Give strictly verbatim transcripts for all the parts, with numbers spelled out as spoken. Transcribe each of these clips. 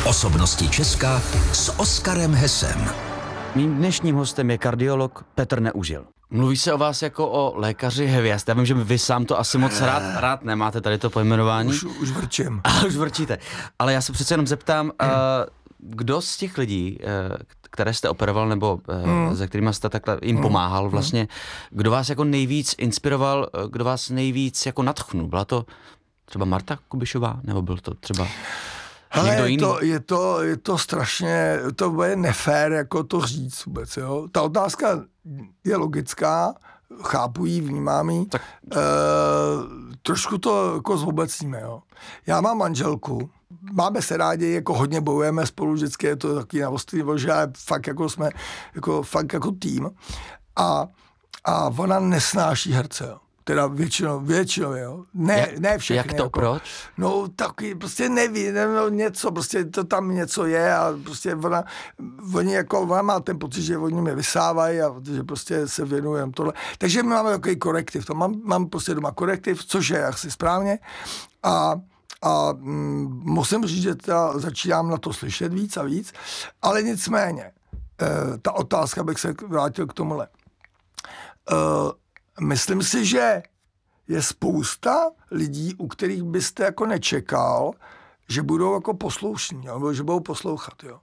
Osobnosti Česka s Oskarem Hesem. Mým dnešním hostem je kardiolog Petr Neužil. Mluví se o vás jako o lékaři hvězd. Já vím, že vy sám to asi moc rád, rád nemáte tady to pojmenování. Už, už vrčím. A už vrčíte. Ale já se přece jenom zeptám, uh, kdo z těch lidí, uh, které jste operoval, nebo uh, hmm. se kterými jste takhle jim pomáhal vlastně, kdo vás jako nejvíc inspiroval, kdo vás nejvíc jako nadchnul? Byla to třeba Marta Kubišová, nebo byl to třeba... Ale je to, je, to, je to strašně, to bude nefér jako to říct vůbec, jo. Ta otázka je logická, chápu jí, vnímám jí, tak... e, trošku to jako zobecníme, jo. Já mám manželku, máme se rádi, jako hodně bojujeme spolu, vždycky je to takový navostný, že fakt jako jsme, jako fakt jako tým a, a ona nesnáší herce, jo. Teda většinou, většinou, jo. Ne, jak, ne všechny. Jak to, jako, proč? No taky, prostě neví, ne, no, něco, prostě to tam něco je a prostě ona, oni jako, ona má ten pocit, že oni mě vysávají a že prostě se věnujem tohle. Takže my máme takový korektiv, to mám, mám prostě doma korektiv, což je asi správně a a mm, musím říct, že ta, začínám na to slyšet víc a víc, ale nicméně, e, ta otázka, bych se vrátil k tomuhle. E, Myslím si, že je spousta lidí, u kterých byste jako nečekal, že budou jako posloušní, nebo že budou poslouchat, jo.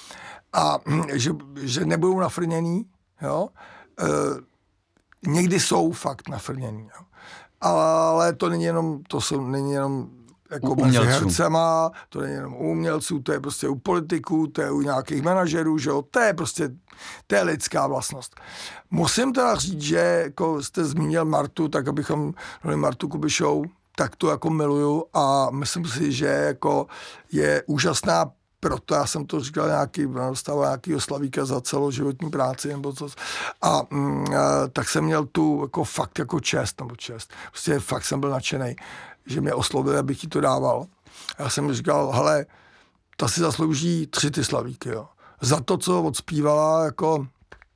A že, že nebudou nafrněný, jo. E, někdy jsou fakt nafrněný, jo. Ale to není jenom, to jsou, není jenom jako mezi hercema, to není jenom u umělců, to je prostě u politiků, to je u nějakých manažerů, že jo, to je prostě, to je lidská vlastnost. Musím teda říct, že jako jste zmínil Martu, tak abychom dali Martu Kubišovou, tak to jako miluju a myslím si, že jako je úžasná, proto já jsem to říkal nějaký, dostával nějakýho slavíka za celoživotní práci nebo co. A mm, tak jsem měl tu jako fakt jako čest, nebo čest. Prostě fakt jsem byl nadšenej, že mě oslovil, abych jí to dával. A já jsem říkal, hele, ta si zaslouží tři ty slavíky, jo. Za to, co odspívala, jako,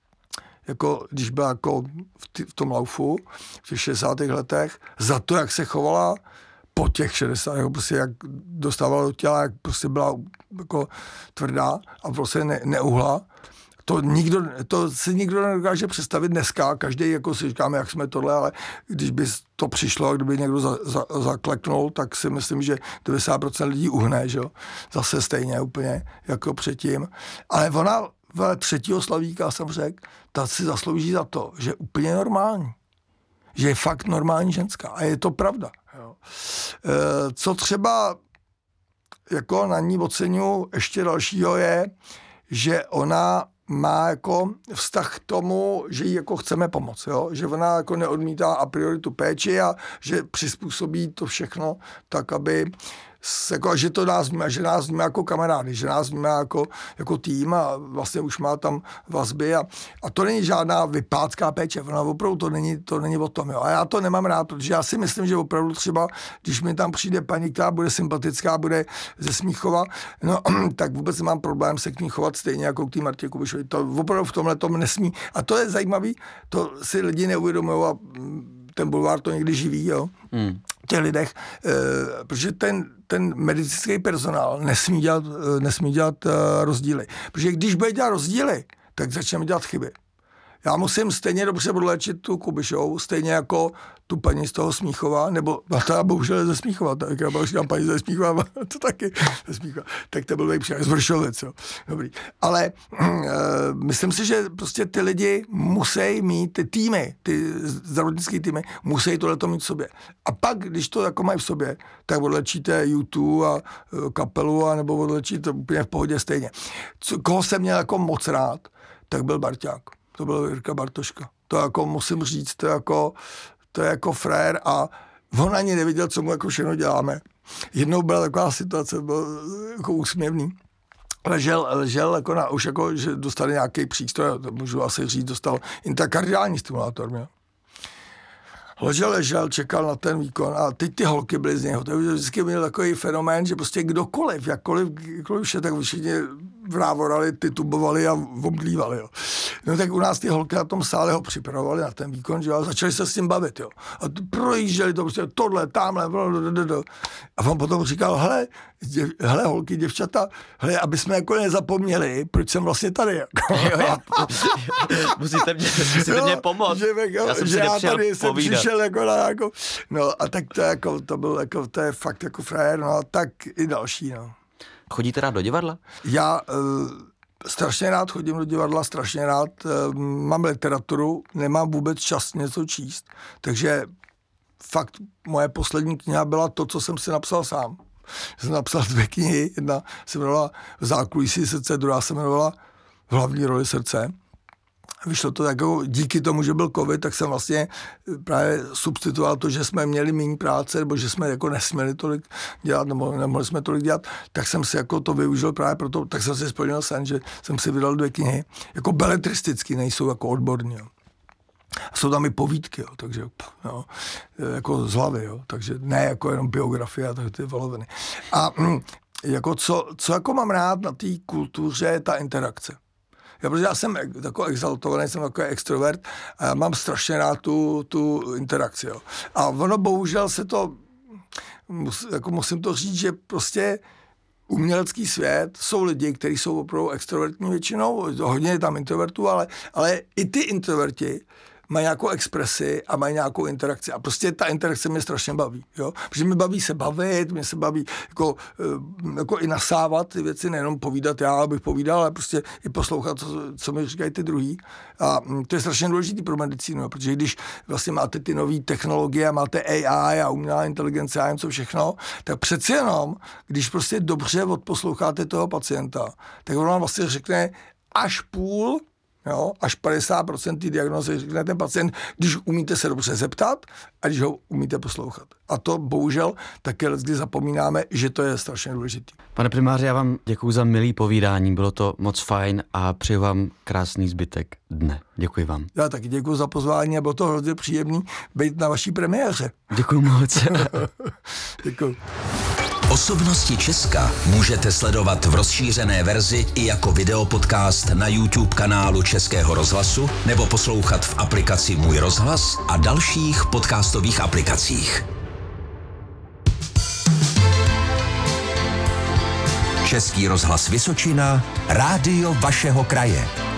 jako když byla jako v, ty, v tom laufu, v těch šedesátých letech, za to, jak se chovala po těch šedesátých, prostě jak dostávala do těla, jak prostě byla jako tvrdá a prostě ne, neuhla. To, nikdo, to si nikdo nedokáže představit dneska, každý jako si říkáme, jak jsme tohle, ale když by to přišlo, kdyby někdo za, za, zakleknul, tak si myslím, že devadesát procent lidí uhne, že jo, zase stejně úplně jako předtím. Ale ona v třetího slavíka, jsem řekl, ta si zaslouží za to, že je úplně normální. Že je fakt normální ženská. A je to pravda. Jo. E, co třeba jako na ní oceňuji ještě dalšího je, že ona má jako vztah k tomu, že jí jako chceme pomoct, jo? Že ona jako neodmítá a priori tu péči a že přizpůsobí to všechno tak, aby jako, že to nás vnímá, že nás vnímá jako kamarády, že nás vnímá jako, jako tým a vlastně už má tam vazby a, a to není žádná vypácká péče, ona opravdu to není, to není o tom, jo. A já to nemám rád, protože já si myslím, že opravdu třeba, když mi tam přijde paní, která bude sympatická, bude ze Smíchova, no tak vůbec nemám problém se k ní chovat stejně jako k té Martě Kubišové. To opravdu v tomhle tom nesmí. A to je zajímavý, to si lidi neuvědomují a ten bulvár to někdy živí, jo, hmm. těch lidech, e, protože ten, ten medicínský personál nesmí dělat, nesmí dělat uh, rozdíly. Protože když bude dělat rozdíly, tak začneme dělat chyby. Já musím stejně dobře odléčit tu Kubišovou, stejně jako tu paní z toho Smíchova, nebo ta bohužel je ze Smíchova, tak já říkám paní ze Smíchova, to taky ze Smíchova, tak to byl nejpříjemný z Vršovic, jo. Dobrý. Ale uh, myslím si, že prostě ty lidi musí mít, ty týmy, ty zdravotnické týmy, musí tohleto mít v sobě. A pak, když to jako mají v sobě, tak odlečíte YouTube a uh, kapelu, a nebo odlečíte úplně v pohodě stejně. Co, koho jsem měl jako moc rád, tak byl Barťák. To byl Jirka Bartoška. To jako musím říct, to je jako, to je jako frér a on ani neviděl, co mu jako všechno děláme. Jednou byla taková situace, byl jako úsměvný. Ležel, ležel jako na, už jako, že dostal nějaký přístroj, to můžu asi říct, dostal intrakardiální stimulátor, mě. Ležel, ležel, čekal na ten výkon a teď ty holky byly z něho. To vždycky byl takový fenomén, že prostě kdokoliv, jakkoliv, jakkoliv vše, tak všichni vrávorali, titubovali a omdlívali, jo. No tak u nás ty holky na tom sále ho připravovali na ten výkon, že jo, a začali se s tím bavit, jo. A projížděli to prostě tohle, tamhle, a on potom říkal, hele, děv, hele holky, děvčata, hele, aby jsme jako nezapomněli, proč jsem vlastně tady, jako. Jo, já, musíte mě, musíte jo, mě pomoct. Že, jako, já jsem že si já nepřijel tady jsem povídat. přišel jako na jako, no a tak to jako, to byl jako, to je fakt jako frajer, no a tak i další, no. Chodíte rád do divadla? Já uh, strašně rád chodím do divadla, strašně rád uh, mám literaturu, nemám vůbec čas něco číst, takže fakt moje poslední kniha byla to, co jsem si napsal sám. Jsem napsal dvě knihy, jedna se jmenovala V zákulisí srdce, druhá se jmenovala V hlavní roli srdce. Vyšlo to jako díky tomu, že byl covid, tak jsem vlastně právě substituoval to, že jsme měli méně práce, nebo že jsme jako nesměli tolik dělat, nebo nemohli jsme tolik dělat, tak jsem si jako to využil právě proto, tak jsem si splnil sen, že jsem si vydal dvě knihy, jako beletristicky, nejsou jako odborní, jo. A jsou tam i povídky, jo, takže jo, jako z hlavy, jo, takže ne jako jenom biografie a tak ty voloviny. A jako co, co jako mám rád na té kultuře je ta interakce. Já, protože já jsem takový exaltovaný, jsem takový extrovert a já mám strašně rád tu, tu interakci. Jo. A ono bohužel se to, mus, jako musím to říct, že prostě umělecký svět jsou lidi, kteří jsou opravdu extrovertní většinou, hodně je tam introvertů, ale, ale i ty introverti mají nějakou expresi a mají nějakou interakci. A prostě ta interakce mě strašně baví. Jo? Protože mě baví se bavit, mě se baví jako, jako i nasávat ty věci, nejenom povídat já, abych povídal, ale prostě i poslouchat, co, co mi říkají ty druhý. A to je strašně důležité pro medicínu, protože když vlastně máte ty nové technologie, máte A I a umělá inteligence a něco všechno, tak přeci jenom, když prostě dobře odposloucháte toho pacienta, tak on vám vlastně řekne až půl, jo, až padesát procent té diagnózy řekne ten pacient, když umíte se dobře zeptat a když ho umíte poslouchat. A to bohužel také kdy zapomínáme, že to je strašně důležité. Pane primáři, já vám děkuji za milý povídání, bylo to moc fajn a přeju vám krásný zbytek dne. Děkuji vám. Já taky děkuji za pozvání a bylo to hrozně příjemný být na vaší premiéře. Děkuji moc. Děkuji. Osobnosti Česka můžete sledovat v rozšířené verzi i jako videopodcast na YouTube kanálu Českého rozhlasu nebo poslouchat v aplikaci Můj rozhlas a dalších podcastových aplikacích. Český rozhlas Vysočina, rádio vašeho kraje.